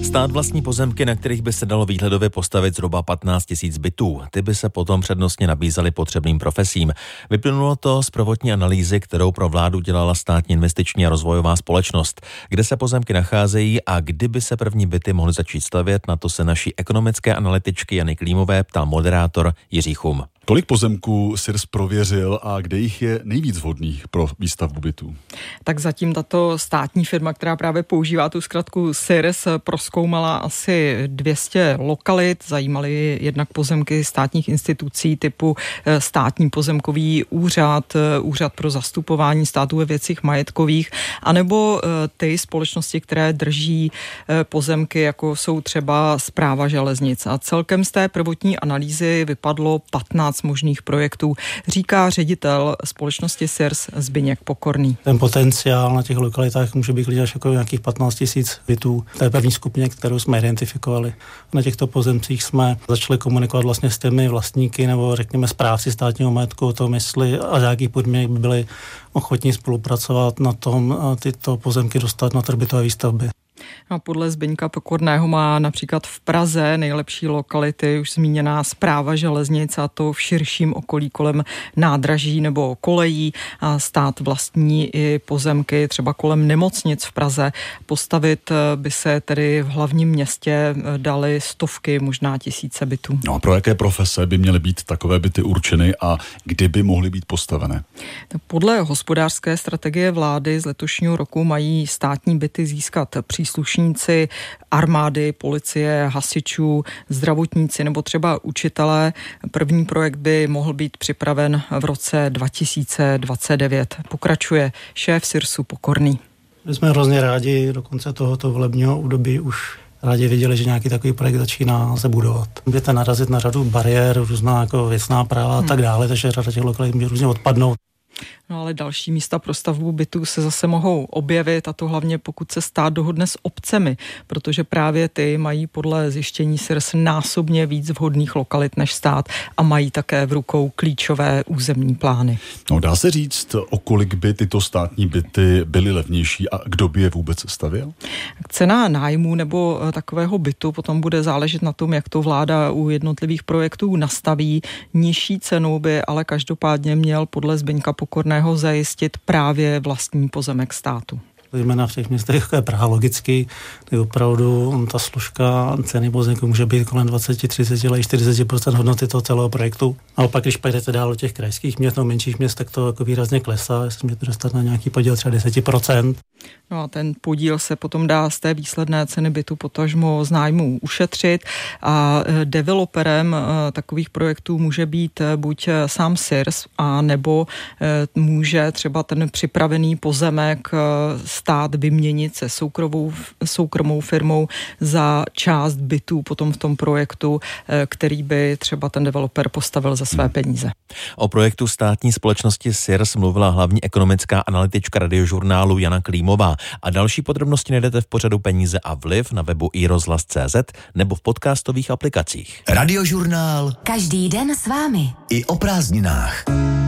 Stát vlastní pozemky, na kterých by se dalo výhledově postavit zhruba 15 000 bytů. Ty by se potom přednostně nabízely potřebným profesím. Vyplynulo to z prvotní analýzy, kterou pro vládu dělala Státní investiční a rozvojová společnost. Kde se pozemky nacházejí a kdy by se první byty mohly začít stavět, na to se naší ekonomické analytičky Jany Klímové ptal moderátor Jiří Chum. Kolik pozemků SIRS prověřil a kde jich je nejvíc vhodných pro výstavbu bytů? Tak zatím tato státní firma, která právě používá tu zkratku SIRS, prozkoumala asi 200 lokalit. Zajímaly jednak pozemky státních institucí typu Státní pozemkový úřad, Úřad pro zastupování státu ve věcech majetkových, anebo ty společnosti, které drží pozemky, jako jsou třeba Správa železnic. A celkem z té prvotní analýzy vypadlo 15 možných projektů, říká ředitel společnosti SIRS Zbyněk Pokorný. Ten potenciál na těch lokalitách může být až jako nějakých 15 000 bytů. To je první skupině, kterou jsme identifikovali. Na těchto pozemcích jsme začali komunikovat vlastně s těmi vlastníky nebo řekněme správci státního majetku o tom, jestli a z jakých podmínek by byli ochotní spolupracovat na tom tyto pozemky dostat na trh bytové výstavby. A podle Zbyňka Pokorného má například v Praze nejlepší lokality už zmíněná Správa železnic, a to v širším okolí kolem nádraží nebo kolejí. A stát vlastní i pozemky třeba kolem nemocnic v Praze. Postavit by se tedy v hlavním městě daly stovky, možná tisíce bytů. No a pro jaké profese by měly být takové byty určeny a kdy by mohly být postavené? Podle hospodářské strategie vlády z letošního roku mají státní byty získat příslušníci armády, policie, hasičů, zdravotníci nebo třeba učitelé. První projekt by mohl být připraven v roce 2029. Pokračuje šéf SIRSu Pokorný. My jsme hrozně rádi do konce tohoto volebního období už rádi viděli, že nějaký takový projekt začíná se budovat. Můžete narazit na řadu bariér, různá jako věcná práva a tak dále, takže řada těch lokalit může různě odpadnout. No ale další místa pro stavbu bytů se zase mohou objevit, a to hlavně pokud se stát dohodne s obcemi, protože právě ty mají podle zjištění SIRS násobně víc vhodných lokalit než stát a mají také v rukou klíčové územní plány. No, dá se říct, o kolik by tyto státní byty byly levnější a kdo by je vůbec stavěl? Cena nájmu nebo takového bytu potom bude záležet na tom, jak to vláda u jednotlivých projektů nastaví. Nižší cenu by ale každopádně měl podle Zbyňka Pokorného zajistit právě vlastní pozemek státu. Zejména v těch městech, jako je Praha, logicky, kdy opravdu ta složka ceny pozemku může být kolem 20, 30, 40% hodnoty toho celého projektu. A opak, když půjdete dál do těch krajských měst nebo menších měst, tak to jako výrazně klesá, jestli můžete dostat na nějaký podíl třeba 10%. No a ten podíl se potom dá z té výsledné ceny bytu potažmo z nájmu ušetřit a developerem takových projektů může být buď sám SIRS, a nebo může třeba ten připravený pozemek stát vyměnit se soukromou firmou za část bytů potom v tom projektu, který by třeba ten developer postavil za své peníze. O projektu státní společnosti SIRS mluvila hlavní ekonomická analytička Radiožurnálu Jana Klímová. A další podrobnosti najdete v pořadu Peníze a vliv na webu iRozhlas.cz nebo v podcastových aplikacích. Radiožurnál. Každý den s vámi. I o prázdninách.